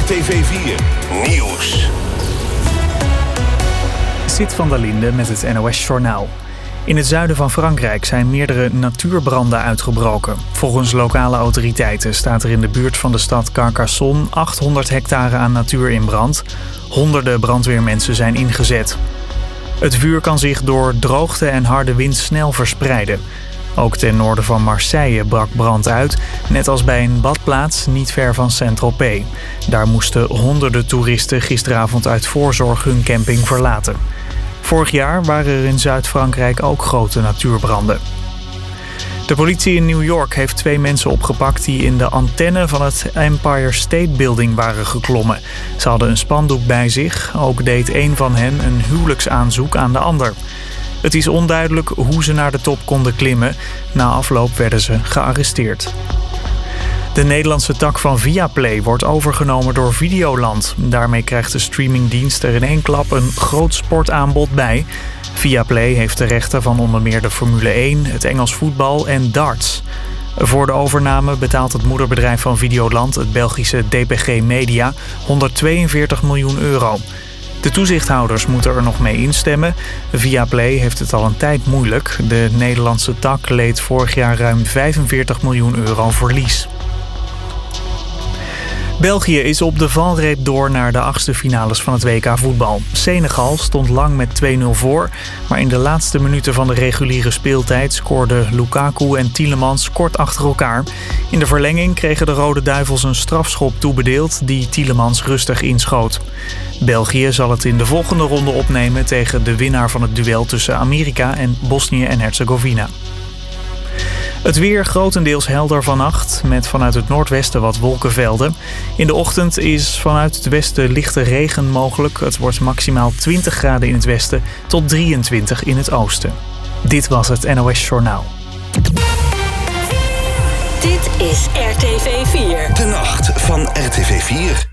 RTV 4 Nieuws. Zit van der Linde met het NOS-journaal. In het zuiden van Frankrijk zijn meerdere natuurbranden uitgebroken. Volgens lokale autoriteiten staat er in de buurt van de stad Carcassonne 800 hectare aan natuur in brand. Honderden brandweermensen zijn ingezet. Het vuur kan zich door droogte en harde wind snel verspreiden. Ook ten noorden van Marseille brak brand uit, net als bij een badplaats niet ver van Saint-Tropez. Daar moesten honderden toeristen gisteravond uit voorzorg hun camping verlaten. Vorig jaar waren er in Zuid-Frankrijk ook grote natuurbranden. De politie in New York heeft 2 mensen opgepakt die in de antenne van het Empire State Building waren geklommen. Ze hadden een spandoek bij zich. Ook deed een van hen een huwelijksaanzoek aan de ander. Het is onduidelijk hoe ze naar de top konden klimmen. Na afloop werden ze gearresteerd. De Nederlandse tak van Viaplay wordt overgenomen door Videoland. Daarmee krijgt de streamingdienst er in één klap een groot sportaanbod bij. Viaplay heeft de rechten van onder meer de Formule 1, het Engels voetbal en darts. Voor de overname betaalt het moederbedrijf van Videoland, het Belgische DPG Media, €142 miljoen. De toezichthouders moeten er nog mee instemmen. Viaplay heeft het al een tijd moeilijk. De Nederlandse tak leed vorig jaar ruim €45 miljoen verlies. België is op de valreep door naar de 8e finales van het WK voetbal. Senegal stond lang met 2-0 voor, maar in de laatste minuten van de reguliere speeltijd scoorden Lukaku en Tielemans kort achter elkaar. In de verlenging kregen de Rode Duivels een strafschop toebedeeld die Tielemans rustig inschoot. België zal het in de volgende ronde opnemen tegen de winnaar van het duel tussen Amerika en Bosnië en Herzegovina. Het weer grotendeels helder vannacht, met vanuit het noordwesten wat wolkenvelden. In de ochtend is vanuit het westen lichte regen mogelijk. Het wordt maximaal 20 graden in het westen tot 23 in het oosten. Dit was het NOS Journaal. Dit is RTV 4. De nacht van RTV 4.